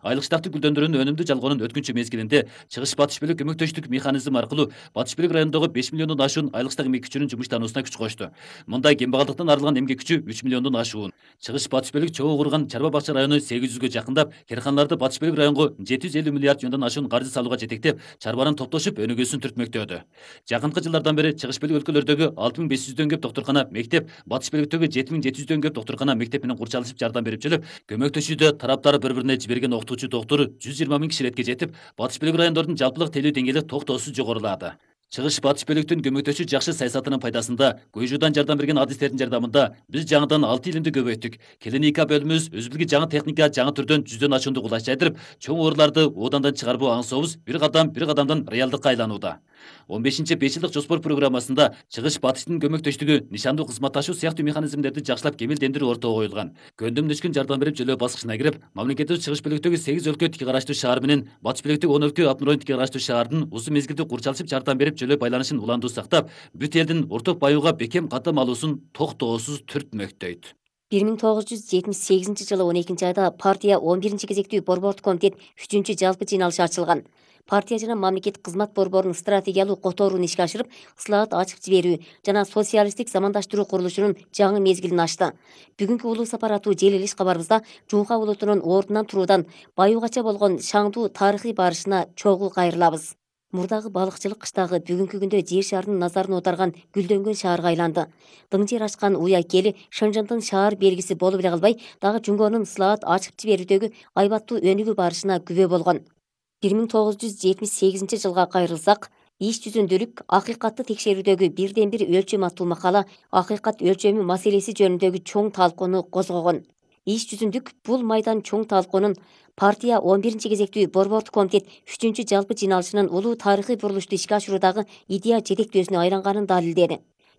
айлык штаттык гүлдөндүрүүнүн өнүмдүү жалгоонун өткүнчү мезгилинде Чыгыш Батыш Бөлүк көмөктөштүк механизм аркылуу Батыш Бөлүк районундагы 5 миллиондон ашуун айлык штат эмгек күчүнүн жумуштануусуна күч кошту. Мындай кембагалдыктан арылган эмгек күчү 3 миллиондон ашуун. Чыгыш Батыш Бөлүк чогуу курган чарба бакча району 800гө жакындап, керканаларды Батыш Бөлүк районго 750 миллиард жөндөн ашуун каржы салууга жетектеп, чарбанын топтошуп өнүгүүсүн түртмөктөдү. Жакынкы жылдардан бери Чыгыш Бөлүк өлкөлөрдөгү 6500дөн көп доктуркана мектеп, Батыш Бөлүктөгү 7700дөн көп доктуркана мектеп менен курчалышып жардам берип жүрүп, көмөктөшүүдө тараптар бири-бирине жиберген окутуучу доктур 120 миң киши иретке жетип, Батыш Бөлүк райондордун жалпылык тейлөө деңгээли токтоосуз жогорулады. Чыгыш Батыш Бөлүктүн көмөктөшүү жакшы саясатынын пайдасында, көйжүүдан жардам берген адистердин жардамында биз жаңыдан 6 илимди көбөйттүк. Клиника бөлүмүбүз өзүбүзгө жаңы техника, жаңы түрдөн 100дөн ашуунду кулач жайдырып, чоң ооруларды оодандан чыгарбоо аңсообуз бир кадамдан реалдыкка айланууда. 15 5 жылдык жоспор программасында Чыгыш Батыштын көмөктөштүгү, нишандуу кызматташуу сыяктуу механизмдерди жакшылап кемелдендирүү ортого коюлган. Көндөмдөшкөн жардам берип жөлөө баскычына кирип, мамлекетибиз Чыгыш Бөлүктөгү 8 өлкө тике караштуу шаар менен Батыш Бөлүктөгү 10 өлкө автономдук тике караштуу шаардын узун мезгилдүү курчалышып жардам берип жөлөө байланышын уландуу сактап, бүт элдин орток баюуга бекем каттам алуусун токтоосуз түртмөктөйт. 1978 жылы 12 айда партия 11 кезектүү борбордук комитет 3 жалпы жыйналышы ачылган. Партия жана мамлекет кызмат борборунун стратегиялуу которууну ишке ашырып, ысылаат ачып жиберүү жана социалисттик замандаштыруу курулушунун жаңы мезгилин ачты. Бүгүнкү улуу сапар аттуу желилиш кабарыбызда Жуңка улутунун ордунан туруудан баюугача болгон шаңдуу тарыхый барышына чогуу кайрылабыз. Мурдагы балыкчылык кыштагы бүгүнкү күндө жер шарынын назарын оодарган гүлдөнгөн шаарга айланды. Дың жер ачкан уя кели Шыңжындын шаар белгиси болуп эле калбай, дагы Жуңгонун ысылаат ачып жиберүүдөгү айбаттуу өнүгүү барышына күбө болгон. 1978 жылга кайрылсак, иш жүзүндөлүк акыйкатты текшерүүдөгү бирден бир өлчөм аттуу макала акыйкат өлчөмү маселеси жөнүндөгү чоң талкууну козгогон. Иш жүзүндүк бул майдан чоң талкуунун партия 11 кезектүү борбордук комитет 3 жалпы жыйналышынын улуу тарыхый бурулушту ишке ашыруудагы идея жетектөөсүнө айланганын далилдеди.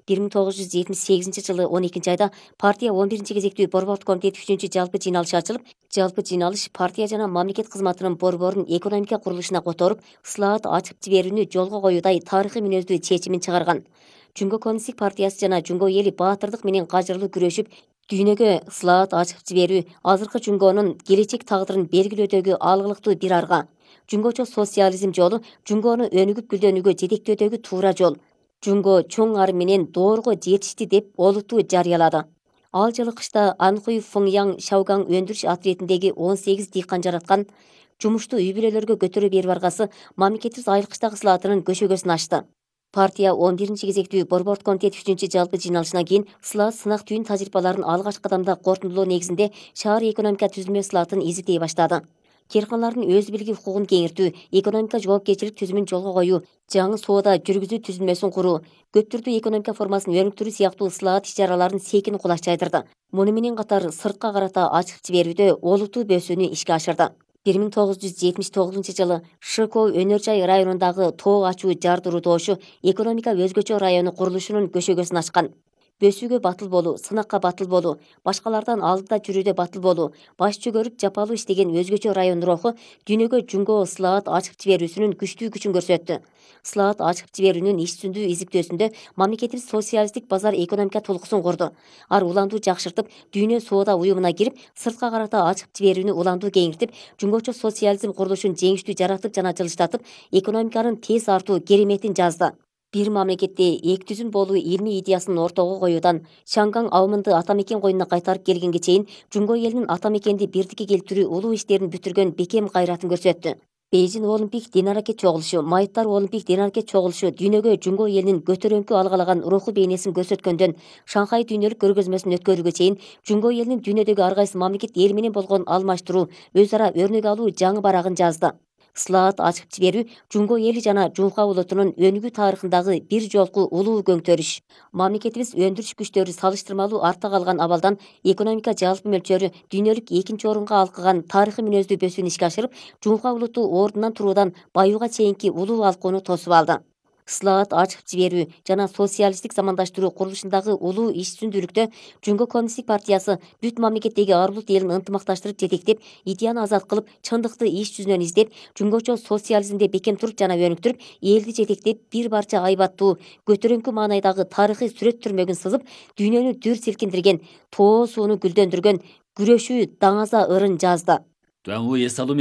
1978 жылы 12 айда партия 11 кезектүү борбордук комитет 3 жалпы жыйналышы ачылып, жалпы жыйналыш партия жана мамлекет кызматынын борборун экономика курулушуна которуп, ысылаат ачып жиберүүнү жолго коюудай тарыхый мүнөздүү чечимин чыгарган. Жуңго коммунисттик партиясы жана Жуңго эли баатырдык менен кажырлуу күрөшүп, дүйнөгө ысылаат ачып жиберүү азыркы Жуңгонун келечек тагдырын белгилөөдөгү алгылыктуу бир арга. Жуңгочо социализм жолу Жуңгону өнүгүп гүлдөнүүгө жетектөөдөгү туура жол. Жуңго чоң ары менен доорго жетишти деп олуттуу жарыялады. Ал жылы кышта Анхуй Фыңяң Шаугаң өндүрүш отрядындеги 18 дыйкан жараткан жумушту үй бүлөлөргө көтөрө берип баргасы мамлекетибиз айыл кыштагы ысылаатынын көшөгөсүн ачты. Партия 11 кезектүү борбордук комитет 3 жалпы жыйналышынан кийин ысылаат сынак түйүн тажрыйбаларын алгачкы кадамда корутундулоо негизинде шаар экономика түзүлмө ысылаатын изилдей баштады. Керканалардын өз билги укугун кеңиртүү, экономика жоопкерчилик түзүмүн жолго коюу, жаңы соода жүргүзүү түзүлмөсүн куруу, көп түрдүү экономика формасын өнүктүрүү сыяктуу ысылаат иш-чараларын секин кулач жайдырды. Муну менен катар сыртка карата ачык жиберүүдө олуттуу бөсүүнү ишке ашырды. 1979 жылы Шыков өнөр жай районундагы тоо ачуу жардыруу доошу экономика өзгөчө району курулушунун көшөгөсүн ачкан. Бөсүүгө батыл болуу, сынакка батыл болуу, башкалардан алдыда жүрүүдө батыл болуу, баш чөгөрүп жапалуу иштеген өзгөчө район руху дүйнөгө Жуңго ысылаат ачып жиберүүсүнүн күчтүү күчүн көрсөттү. Ысылаат ачып жиберүүнүн иш-түздүү изилтөөсүндө мамлекетибиз социалисттик базар экономика толкусун курду. Ар уландуу жакшыртып, дүйнө соода уюмуна кирип, сыртка карата ачып жиберүүнү уландуу кеңиртип, жуңгочо социализм курулушун жеңиштүү жараттык жана жылыштатып, экономиканын тез артуу кереметин жазды. Бир мамлекетте эки түзүм болуу илмий идеясын ортого коюудан Шаңгаң абымынды ата мекен коюнуна кайтарып келгенге чейин Жуңго элинин ата мекенди бирдикке келтирүү улуу иштерин бүтүргөн бекем кайратын көрсөттү. Бейжин Олимпик дин аракет чогулушу, Майыттар Олимпик дин аракет чогулушу дүйнөгө Жуңго элинин көтөрөңкү алгалаган руху бейнесин көрсөткөндөн Шанхай дүйнөлүк көргөзмөсүн өткөрүүгө чейин Жуңго элинин дүйнөдөгү ар кайсы мамлекет эл менен болгон алмаштыруу, өз ара өрнөк алуу жаңы барагын жазды. Ысылаат ачып жиберүү Жуңго эли жана Жуңка улутунун өнүгүү тарыхындагы бир жолку улуу көңтөрүш. Мамлекетибиз өндүрүш күчтөрү салыштырмалуу артта калган абалдан экономика жалпы мөлчөрү дүйнөлүк экинчи орунга алкыган тарыхый мүнөздүү бөсүүнү ишке ашырып, Жуңка улуту ордунан туруудан баюуга чейинки улуу алкууну тосуп алды. Ысылаат ачып жиберүү жана социалисттик замандаштыруу курулушундагы улуу иш жүзүндүүлүктө Жуңго коммунисттик партиясы бүт мамлекеттеги ар улут элин ынтымакташтырып жетектеп, идеяны азат кылып, чындыкты иш жүзүнөн издеп, жуңгочо социализмде бекем туруп жана өнүктүрүп, элди жетектеп бир барча айбаттуу, көтөрөңкү маанайдагы тарыхый сүрөт түрмөгүн сызып, дүйнөнү дүр силкиндирген, тоо сууну гүлдөндүргөн күрөшүү даңаза ырын жазды.